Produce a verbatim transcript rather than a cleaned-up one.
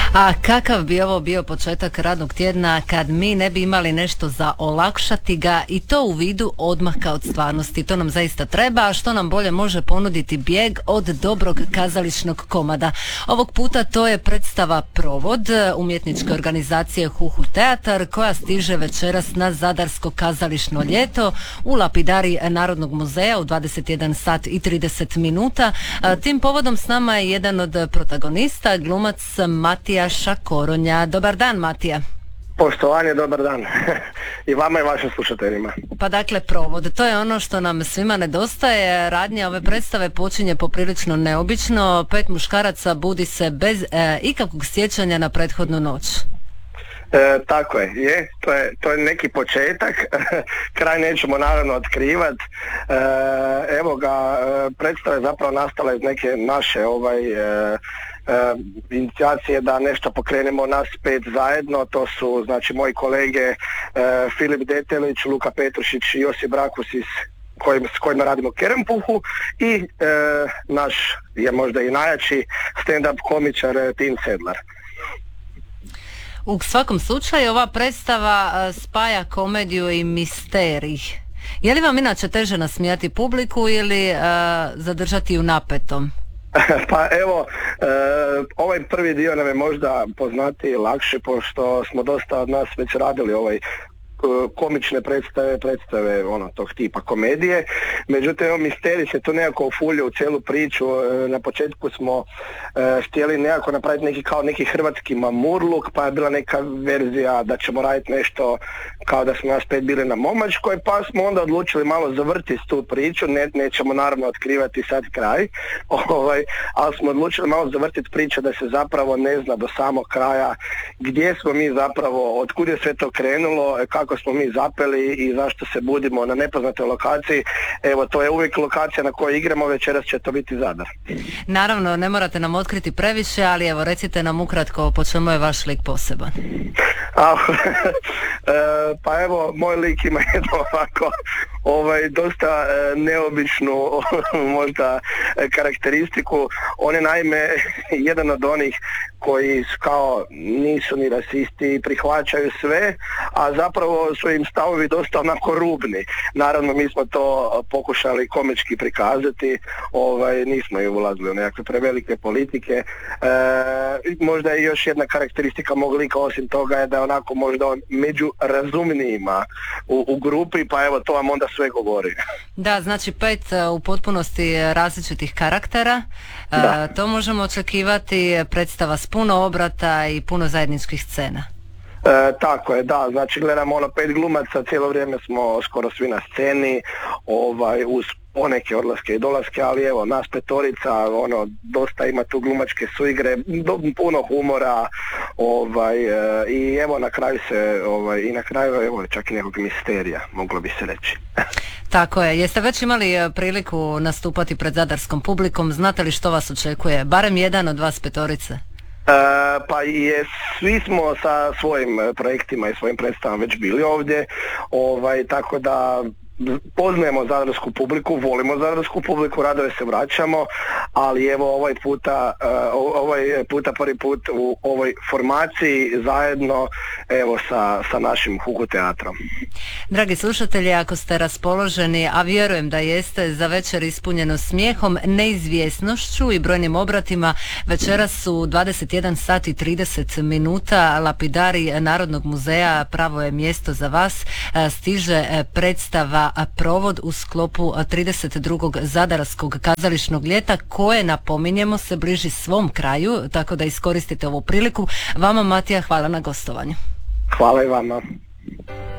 A kakav bi ovo bio početak radnog tjedna kad mi ne bi imali nešto za olakšati ga i to u vidu odmaka od stvarnosti. To nam zaista treba, a što nam bolje može ponuditi bijeg od dobrog kazališnog komada. Ovog puta to je predstava Provod umjetničke organizacije Huhu Teatar koja stiže večeras na Zadarsko kazališno ljeto u lapidari Narodnog muzeja u dvadeset jedan sat i trideset minuta. Tim povodom s nama je jedan od protagonista, glumac Matija Šakoronja. Dobar dan, Matija. Poštovanje, dobar dan. I vama i vašim slušateljima. Pa dakle, Provod, to je ono što nam svima nedostaje. Radnja ove predstave počinje poprilično neobično. Pet muškaraca budi se bez e, ikakvog sjećanja na prethodnu noć. E, tako je, je, to je, to je neki početak, kraj nećemo naravno otkrivat. E, evo ga, predstava je zapravo nastala iz neke naše ovaj e, e, inicijacije da nešto pokrenemo nas pet zajedno. To su znači moji kolege e, Filip Detelić, Luka Petrušić i Josip Brakus iz kojim, s kojima radimo Kerempuhu i e, naš je možda i najjači stand-up komičar Tim Sedlar. U svakom slučaju ova predstava spaja komediju i misterij. Je li vam inače teže nasmijati publiku ili uh, zadržati ju napetom? Pa evo, e, ovaj prvi dio nam je možda poznatiji i lakši, pošto smo dosta od nas već radili ovaj komične predstave, predstave ono tog tipa komedije. Međutim, evo, misterij se to nekako ufulja u cijelu priču. Na početku smo e, htjeli nekako napraviti neki kao neki hrvatski mamurluk, pa je bila neka verzija da ćemo raditi nešto kao da smo nas pet bili na Momačkoj, pa smo onda odlučili malo zavrtiti tu priču. Ne, nećemo naravno otkrivati sad kraj, ovaj, ali smo odlučili malo zavrtiti priču da se zapravo ne zna do samog kraja gdje smo mi zapravo, otkud je sve to krenulo, kako smo mi zapeli i zašto se budimo na nepoznatoj lokaciji. Evo, to je uvijek lokacija na kojoj igramo, večeras će to biti Zadar. Naravno, ne morate nam otkriti previše, ali evo, recite nam ukratko po čemu je vaš lik poseban. A, e, pa evo, moj lik ima jedno ovako ovaj, dosta e, neobičnu možda e, karakteristiku. On je naime jedan od onih koji kao nisu ni rasisti, prihvaćaju sve, a zapravo su im stavovi dosta onako rubni. Naravno, mi smo to pokušali komički prikazati, ovaj, nismo i ulazili u nekakve prevelike politike. E, možda je još jedna karakteristika mog lika osim toga je da je onako možda on među razumnijima u, u grupi, pa evo to vam onda sve govori. Da, znači pet u potpunosti različitih karaktera. Da. E, to možemo očekivati, predstava s puno obrata i puno zajedničkih scena. E, tako je, da, znači gledamo ono pet glumaca, cijelo vrijeme smo skoro svi na sceni, ovaj, uz poneke odlaske i dolaske, ali evo, nas petorica, ono, dosta ima tu glumačke suigre, do, puno humora, ovaj, e, i evo na kraju se, ovaj, i na kraju, evo, čak i nekog misterija, moglo bi se reći. Tako je, jeste već imali priliku nastupati pred zadarskom publikom, znate li što vas očekuje, barem jedan od vas petorice? E, pa je, svi smo sa svojim projektima i svojim predstavama već bili ovdje, ovaj, tako da poznajemo zadarsku publiku, volimo zadarsku publiku, rado se vraćamo, ali evo ovaj puta, uh, ovaj puta prvi put u ovoj formaciji zajedno evo sa, sa našim Huhu Teatrom. Dragi slušatelji, ako ste raspoloženi, a vjerujem da jeste, za večer ispunjeno smijehom, neizvjesnošću i brojnim obratima, večeras su dvadeset jedan sat i trideset minuta, lapidari Narodnog muzeja pravo je mjesto za vas, stiže predstava Provod u sklopu trideset drugog Zadarskog kazališnog ljeta koje, napominjemo, se bliži svom kraju, tako da iskoristite ovu priliku. Vama, Matija, hvala na gostovanju. Hvala i vama.